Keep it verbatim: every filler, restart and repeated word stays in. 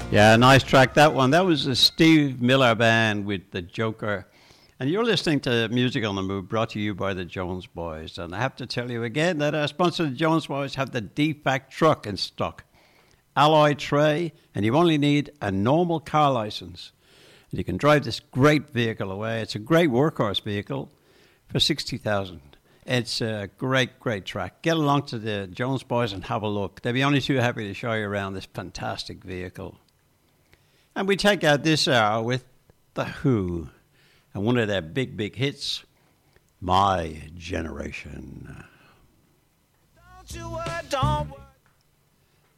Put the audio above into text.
Yeah, nice track, that one. That was the Steve Miller Band with The Joker. And you're listening to Music on the Move, brought to you by the Jones Boys. And I have to tell you again that our sponsor, the Jones Boys, have the D-Fact truck in stock. Alloy tray, and you only need a normal car license. And you can drive this great vehicle away. It's a great workhorse vehicle for sixty thousand dollars. It's a great, great track. Get along to the Jones Boys and have a look. They'll be only too happy to show you around this fantastic vehicle. And we take out this hour with The Who and one of their big, big hits, My Generation. Don't you worry, don't worry.